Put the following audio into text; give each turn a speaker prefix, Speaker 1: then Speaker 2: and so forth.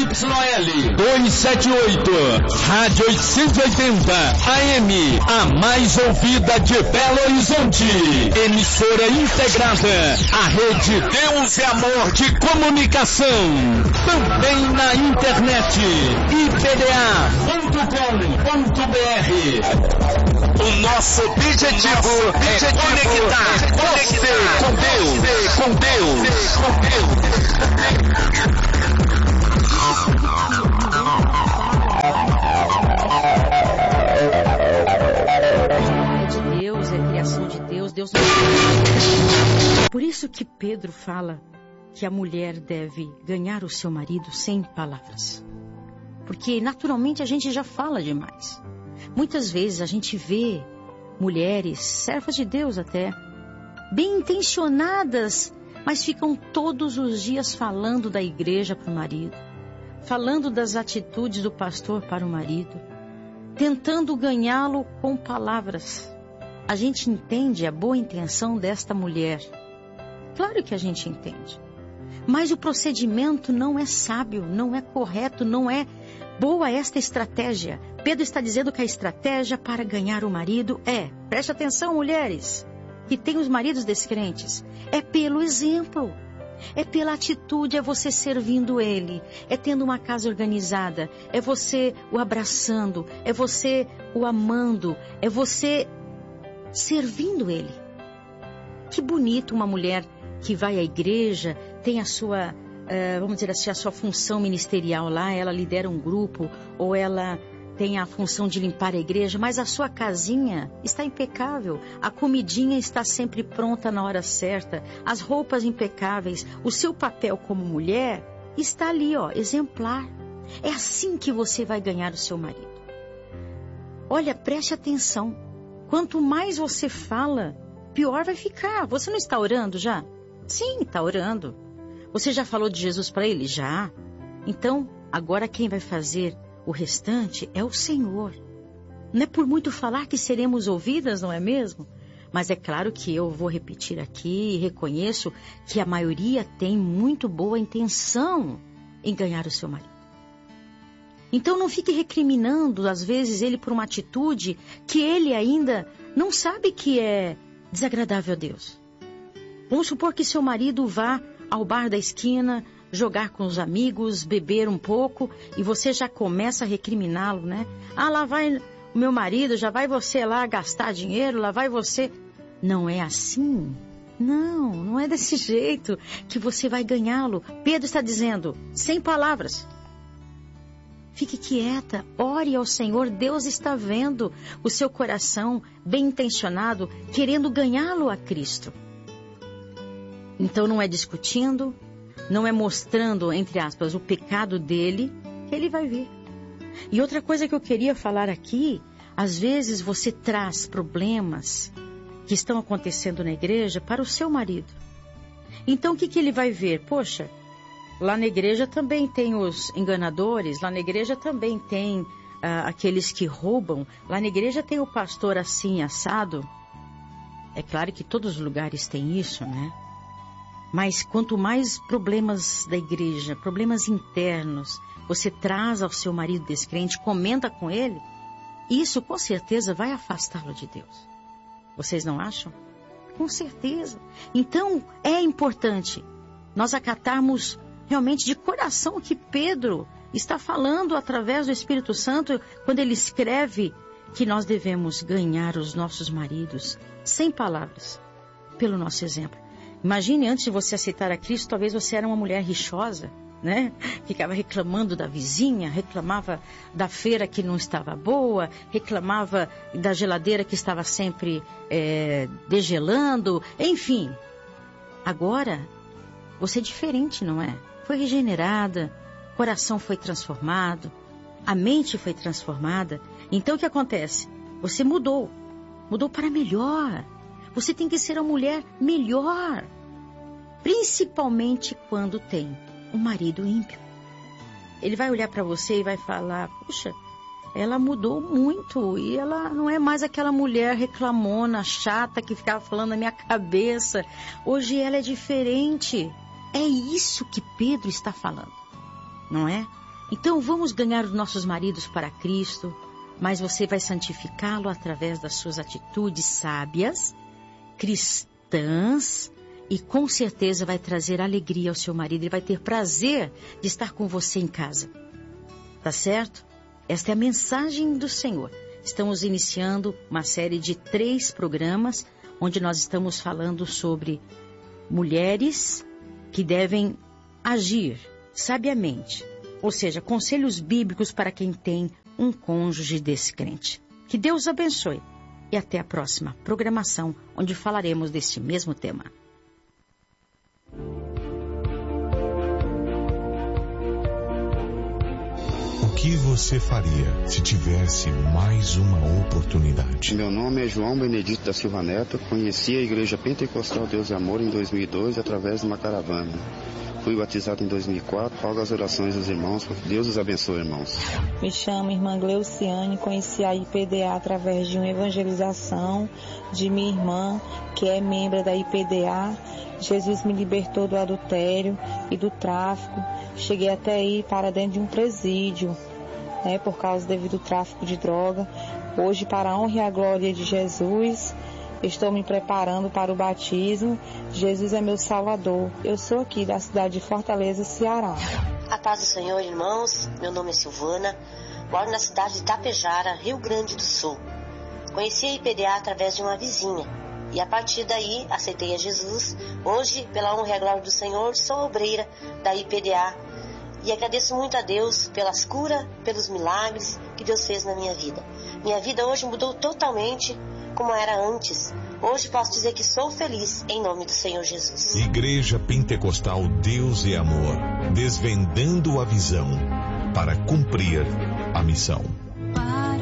Speaker 1: ZYL 278, Rádio 880 AM, a mais ouvida de Belo Horizonte. Emissora integrada à Rede Deus e Amor de Comunicação. Também na internet, ipda.com.br. O nosso objetivo é conectar você com Deus, com Deus, com Deus.
Speaker 2: De Deus, é criação de Deus, Deus não é. Por isso que Pedro fala que a mulher deve ganhar o seu marido sem palavras. Porque naturalmente a gente já fala demais. Muitas vezes a gente vê mulheres, servas de Deus até, bem intencionadas, mas ficam todos os dias falando da igreja para o marido, falando das atitudes do pastor para o marido, tentando ganhá-lo com palavras. A gente entende a boa intenção desta mulher. Claro que a gente entende. Mas o procedimento não é sábio, não é correto, não é boa esta estratégia. Pedro está dizendo que a estratégia para ganhar o marido preste atenção, mulheres, que têm os maridos descrentes, é pelo exemplo. É pela atitude, é você servindo ele, é tendo uma casa organizada, é você o abraçando, é você o amando, é você servindo ele. Que bonito uma mulher que vai à igreja, tem a sua, vamos dizer assim, a sua função ministerial lá, ela lidera um grupo, ou ela tem a função de limpar a igreja, mas a sua casinha está impecável, a comidinha está sempre pronta na hora certa, as roupas impecáveis, o seu papel como mulher está ali, exemplar. É assim que você vai ganhar o seu marido. Olha, preste atenção, quanto mais você fala, pior vai ficar. Você não está orando já? Sim, está orando. Você já falou de Jesus para ele? Já. Então, agora quem vai fazer o restante é o Senhor. Não é por muito falar que seremos ouvidas, não é mesmo? Mas é claro que eu vou repetir aqui e reconheço que a maioria tem muito boa intenção em ganhar o seu marido. Então não fique recriminando, às vezes, ele por uma atitude que ele ainda não sabe que é desagradável a Deus. Vamos supor que seu marido vá ao bar da esquina, jogar com os amigos, beber um pouco, e você já começa a recriminá-lo, né? Ah, lá vai o meu marido, já vai você lá gastar dinheiro, lá vai você... Não é assim. Não, não é desse jeito que você vai ganhá-lo. Pedro está dizendo, sem palavras. Fique quieta, ore ao Senhor, Deus está vendo o seu coração bem intencionado, querendo ganhá-lo a Cristo. Então não é discutindo, não é mostrando, entre aspas, o pecado dele, que ele vai ver. E outra coisa que eu queria falar aqui, às vezes você traz problemas que estão acontecendo na igreja para o seu marido. Então o que ele vai ver? Poxa, lá na igreja também tem os enganadores, lá na igreja também tem aqueles que roubam, lá na igreja tem o pastor assim, assado. É claro que todos os lugares têm isso, né? Mas quanto mais problemas da igreja, problemas internos, você traz ao seu marido descrente, comenta com ele, isso com certeza vai afastá-lo de Deus. Vocês não acham? Com certeza. Então é importante nós acatarmos realmente de coração o que Pedro está falando através do Espírito Santo quando ele escreve que nós devemos ganhar os nossos maridos sem palavras, pelo nosso exemplo. Imagine, antes de você aceitar a Cristo, talvez você era uma mulher rixosa, né? Ficava reclamando da vizinha, reclamava da feira que não estava boa, reclamava da geladeira que estava sempre degelando, enfim. Agora, você é diferente, não é? Foi regenerada, o coração foi transformado, a mente foi transformada. Então o que acontece? Você mudou para melhor. Você tem que ser uma mulher melhor, principalmente quando tem um marido ímpio. Ele vai olhar para você e vai falar, puxa, ela mudou muito e ela não é mais aquela mulher reclamona, chata, que ficava falando na minha cabeça. Hoje ela é diferente. É isso que Pedro está falando, não é? Então vamos ganhar os nossos maridos para Cristo, mas você vai santificá-lo através das suas atitudes sábias, cristãs, e com certeza vai trazer alegria ao seu marido. Ele vai ter prazer de estar com você em casa. Tá certo? Esta é a mensagem do Senhor. Estamos iniciando uma série de 3 programas, onde nós estamos falando sobre mulheres que devem agir sabiamente. Ou seja, conselhos bíblicos para quem tem um cônjuge descrente. Que Deus abençoe. E até a próxima programação, onde falaremos deste mesmo tema.
Speaker 3: O que você faria se tivesse mais uma oportunidade?
Speaker 4: Meu nome é João Benedito da Silva Neto. Conheci a Igreja Pentecostal Deus e Amor em 2002 através de uma caravana. Fui batizado em 2004. Rogo as orações dos irmãos. Deus os abençoe, irmãos.
Speaker 5: Me chamo irmã Gleuciane. Conheci a IPDA através de uma evangelização de minha irmã, que é membro da IPDA. Jesus me libertou do adultério e do tráfico. Cheguei até ir para dentro de um presídio, por causa devido ao tráfico de droga. Hoje, para a honra e a glória de Jesus, estou me preparando para o batismo. Jesus é meu Salvador. Eu sou aqui da cidade de Fortaleza, Ceará.
Speaker 6: A paz do Senhor, irmãos. Meu nome é Silvana. Moro na cidade de Itapejara, Rio Grande do Sul. Conheci a IPDA através de uma vizinha. E a partir daí, aceitei a Jesus. Hoje, pela honra e a glória do Senhor, sou obreira da IPDA. E agradeço muito a Deus pelas curas, pelos milagres que Deus fez na minha vida. Minha vida hoje mudou totalmente como era antes. Hoje posso dizer que sou feliz em nome do Senhor Jesus.
Speaker 3: Igreja Pentecostal Deus e Amor, desvendando a visão para cumprir a missão.